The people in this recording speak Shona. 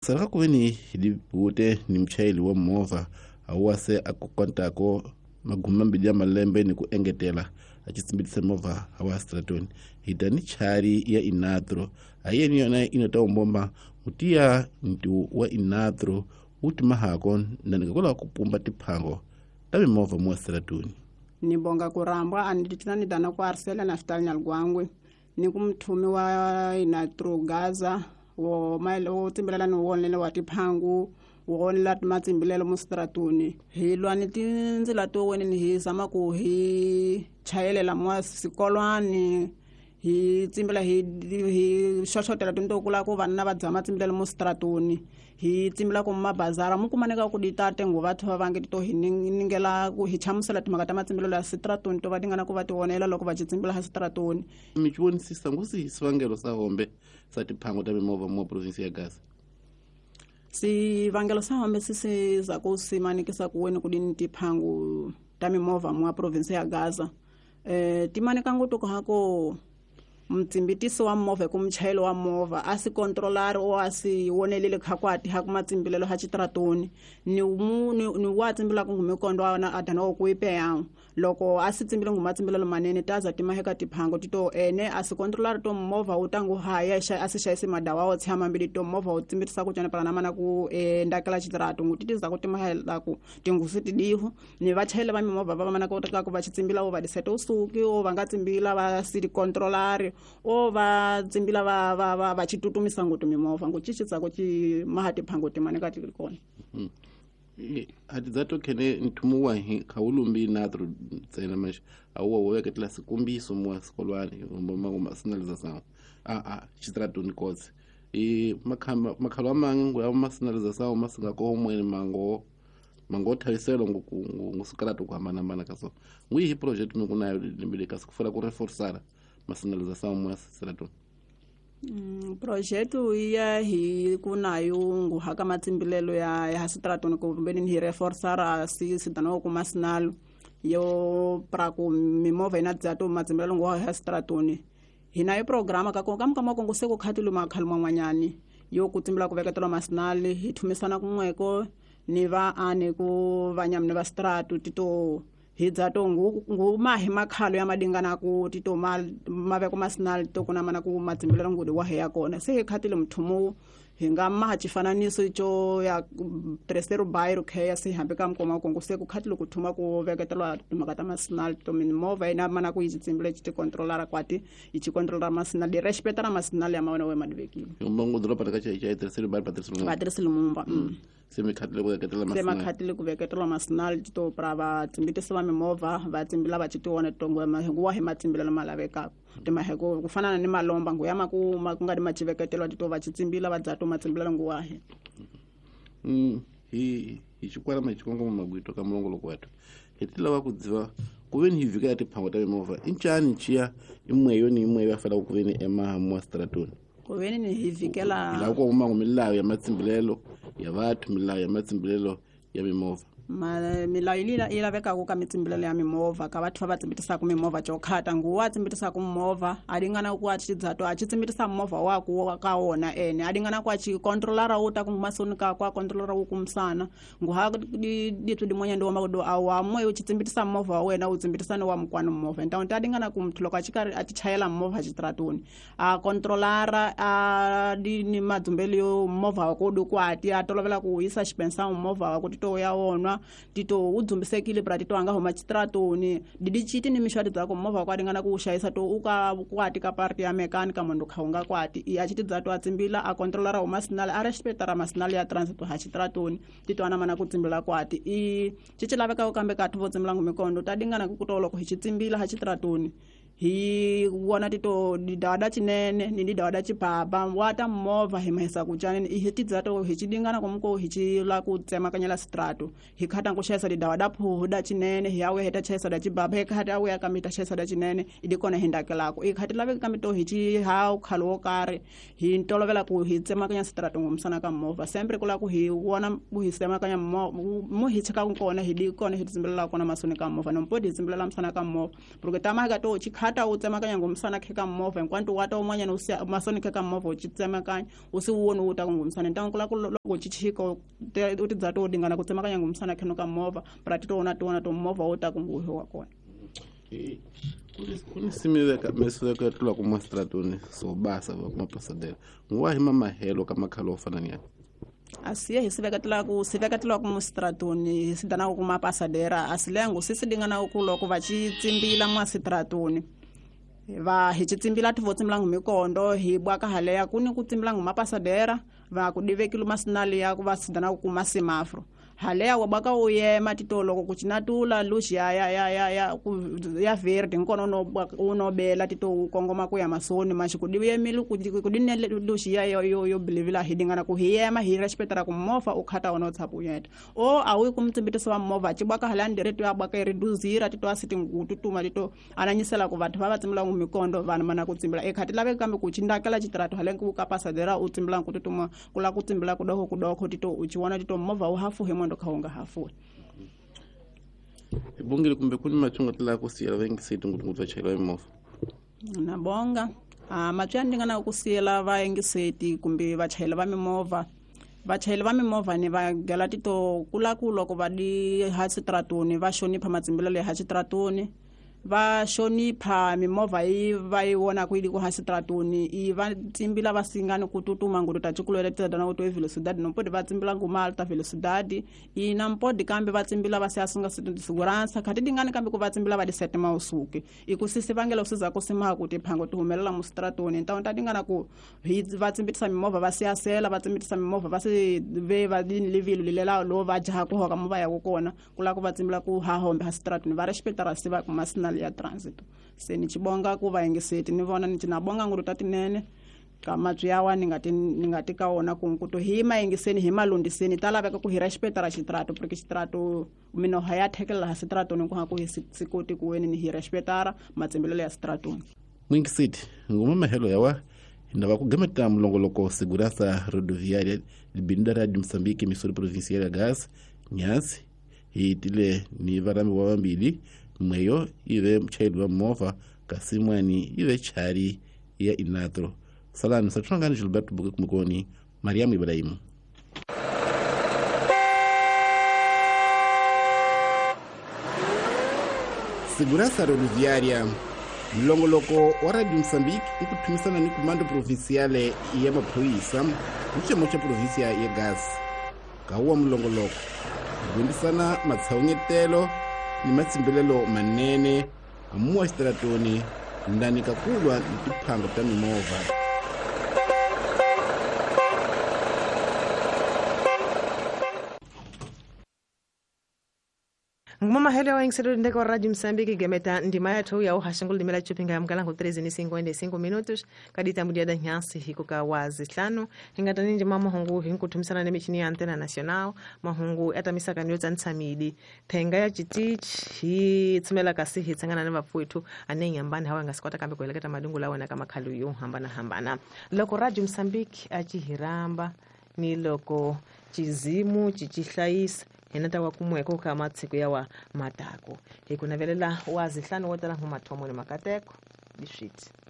Saraka kuveni hilibute ni mchayeli wa movha awase akukontako maguma mbili ya malembe ni kuengetela achisimbitise movha hawa stratoni hitani chari ya inadro ayeni yona inota umbomba mutia ntu wa inadro utima hako na nikakola kupumba tipango tabi movha mwa stratoni nibonga kurambwa anitina nidana kwa arsela naftali nyalgwangwe ni kumtumi wa inadro Gaza wo mailo timbelela wonele watiphangu wonela matsimbilelo mustratuni hilwani tindzila to weni hi zama ku hi chayelela mwa sikolwani hi tsimbela hi shoshotela tinto kula ku vanna va dzama tsimbilelo mustratuni hi tsimbela ku mabazara mu kumaneka ku ditate ngo vathu va vange to hi ningela ku hi chamusela timhaka ta matsimbilelo ya stratoni to va tingana ku va ti wonela loko va tsimbela ha stratoni michiwonisisa ngusi swangelo sa hombe sa tiphango ta mimovha mo province ya Gaza sivangelo sa hombe sisiza ku simanikisa ku weni ku dini tiphango ta mimovha mwa province ya Gaza timaneka nguto ko hako mtsimbitisi wa movha kumchayelo wa movha asi controller o asi wonelele khakwati ha kumatsimbilelo ha chitratoni ni wa tsimbila ku ngumekondo wana adana ku ipeya loko asi tsimbile ngumatsimbilelo manene taza timaheka tiphango tito ene asi controller to movha utangu haya asi shayise madawa o tshama mbili to movha utsimbitisa ku chana pala namana ku ndakala chitrato ngutitiza ku timahela ku tingusiti diho ni vachayela va mimovha va mana ku va chitsimbila o va diseto usuki o va nga tsimbila va city controller o va tsimbila va chitutumisa ngutu mimovha nguchichitsa ku chi mahati phango timaneka tikona hati zato kene ntumu wa khawulumbi nadro tsena mash awu weke tla sikumbiso mwa sikolwani ngoma sinalização chitratoni kozi makhalo amangu ya masinalização masinga ko mweni mango thaiselo ngusukalato ku hamana kaso ngwi project mikunayo limbeleka sikufuna ku reforçar masinalização mwa stratoni projeto iya hi kunayo nguhaka matsimbilelo ya stratoni ku mbeni hi reforçar sidano ku masinalo yo pra ku mimovha ina dzato matsimbilelo nguha stratoni hina yo programa ka ko kamkama ko nguse ku khatilo makhalo manwanyani yo kutsimbila ku veketela masinale hi thumisana kunweko ni va ane ku vanyamne va strato tito hidzato ngumahi makhalo ya madingana ku tito maveko masinal to kuna mana ku matsimbilelo ngudi wa he yakona se he khatile mthumu hinga maha chifananiso cho ya tresero bairo khe se hambe kam koma ko nguse ku khatile ku thuma ku veketelwa timhaka ta masinal to mimovha ina mana ku yitsimbile chiti controller kwati ichi controller masinal de respectara masinal ya maona we madvekile umbongo dropa ka cha tresero bairo patreselo mumba semikhatile ku veketelwa masinal to prava tsimbitisa va mimovha va tsimbila va chitiwona tongo mahenguwa he matsimbilelo malavekako timaheko kufanana ni malomba nguyama ku nga di machiveketelwa tito va chitsimbila va dzato matsimbilelo nguwa he hi chikwala machikongo magwito ka mulongolo kwatu hitila wa kudziva kuveni hi vika ya tiphango ta mimovha inchani chiya imweyo ni imweyo yafala kuveni ema mwa stratoni kuveni ni hi vikela ila ko umango milayo ya matsimbilelo ya vathu milayo ya matsimbilelo ya mimovha milayo ilaveka ku ka mitsimbilelo ya mimovha ka vathu va tsimbitisa ku mimovha chokhata nguwa tsimbitisa ku mimovha adingana ku achidzato achitsimbitisa mimovha waku ka wona ene adingana ku achi controller uta ku masoni ka kwa controller u kumsana nguha ditu dimonya ndo makodo awa moyo uchitsimbitisa mimovha wena utsimbitisa wa mkwano mimovha ntawo adingana ku mthulo ka chikari achichayela mimovha chitratoni a controller ni madzumbeli yo mimovha wakodo kwati atolovela ku isa chipensa mimovha wakuti to ya wona tito udzumbisekile pra tito anga homa chitratoni didi chiti ni mishwati dzako movha kwadingana ku ushayisa to uka kwati ka party ya mechanic mundu khaunga kwati i achiti dzato atsimbila a controller homa sinal a respectara masinal ya transit ha chitratoni tito ana mana kutsimbila kwati i chichilaveka ukambe ka thuvo tsimbila ngumikondo tadingana ku kutolo ku hichitsimbila ha chitratoni hi wona tito didada chinene ni didada chipapa wata movha himahisa kuchane i hitidzato hichidingana komko hichila kutsema kanyela strato hikhata ngushayisa didada phuda chinene hiyawe heta chayisa da chibaba hikhata awe akamita chayisa da chinene idikona hindakelako ikhati lave kamito hichi ha khalo kare hi ntolovela ku hitsema kanya strato ngumsana ka movha sempre kula ku hi wona ku hisema kanya mo hichaka kona hidikona hitsimbela kona masoni ka movha nompo ditsimbelela msana ka movha porque tama ga to chikha ukhata utsemakanya ngumsana kheka mmova enquanto wata umanya no masoni kheka mmova uchitsemakanya usiwona uta ngumsana ntankula kuloko chichiko uti dzato dingana kutsemakanya ngumsana kheno ka mmova but tona to mmova uta kunguho wakona kunisimileka meseka tula ku mastratoni so basa kuma pasadela ngwa hima mahelo kama khalo ofana ni asiye hisivekatela ku mustratoni hisidana ku mapasadera asilengo sisidingana ukuloko vachitsimbila mwasitratoni va hichitsimbila tivotsimbila ngumikondo hibwaka haleya kuni kutsimbila ngumapasadera va kudivekile masinali ya kuvasidana ku masimafro haleya wabaka uyema titoloko kuchinatula lushi ya verde nkono unobela tito kongoma ku ya masoni mashi kudiwe milu kudine lushi yo bilivila hidingana ku hiyema hi respectara ku mmova ukhata ona utsapu yeta o awi kumtsimbitisa wa mmova chibwaka halandere to yabwaka iriduzira tito asiti ngutu tuma tito ananyisela ku vathu vatsimbila ngumikondo vana mana kutsimbila ekhati lave kambe kuchindakela chitrato halenku kukapasadera utsimbila nkututuma kula kutsimbila kudoko tito uchiwana tito mmova uhafu ndo kaunga hafu bongile kumbe kuni machunga tla kusiyela vengiseti ngutungutwa chela emofa na bonga machwa ndingana kusiyela vayengiseti kumbe vachayela va mimova ni va gela tito kulakulo ko vadi hasitratoni va shonipha matsimbelo le hasitratoni va shonipha mimova yi va yiwona ku ku hasitratoni I va tsimbila vasingani kututuma ngutu tachikulwele tsedana uto velocidade nompodi va tsimbila nguma alta velocidade ina mpodi kambe va tsimbila va siasunga segurança khati dingani kambe ku va tsimbila va di 7 mausuke ikusisi vangela usiza kusima kuti phango tihumelela mu stratoni ntaonta dingana ku va tsimbitisa mimova va siasela va tsimbitisa mimova va se ve va din level lilela lo va jaha ku hoka muva ya kukona kula ku va tsimbila ku ha hombe ha stratoni va respectara siva ku masina ya transit se ni chibonga ku vayengiseti ni vona ni cinabonga nguru tatinene kama tsyawa ni ngati kaona kunkuto hima yengiseni hima lundiseni talaveka ku hirespectara xitrato porque xitrato mino haya thekela ha xitrato ni ku ha ku hisikoti ku weni ni hirespectara matsembelelo ya xitrato mwingiseti ngoma mahelo yawa ndava ku gemeta mulongoloko segurança rodoviária libindara de Moçambique emissora provincial ya gas Nyasi hitile ni varami wa vambili mweyo ive mchayeli wa mmova kasimwani ive chari ya inatro salani satungani Gilberto Buke kumukoni Mariamu Ibrahimu segurança rodoviária mlongoloko wa Radio Moçambique ikutumisana ni komando provinciale ya mapolisa mchemo cha provincia ya gas kawa mlongoloko gundisana matsaungetelo ni matsimbelelo manene amuwa stratoni ndani kakulwa tiphango ta mimova nguma mahelo wa ingiselo ndeko wa Radio Moçambique gemeta ndima yathu ya uhashingulu limela chupinga ya mkalango 13:55 minutos kadita mudia da Nyasi hikuka wazi tlano hingatani ndima mahungu hinkutumisana nemichini ya Antena Nacional mahungu atamisaka nyota ntsamidi thenga ya chitich hi tsimela kasi hitsangana na vapfuethu anenyambani hawa ngasikwata kambe kueleketa madungu lawana kama khaluyo hambana loko Radio Moçambique achihiramba ni loko chizimu chichihlayisa henata wa kumweko kama tsiku ya wa matako hikunavelela wazi hlano wotala humathomo ni makateko bishiti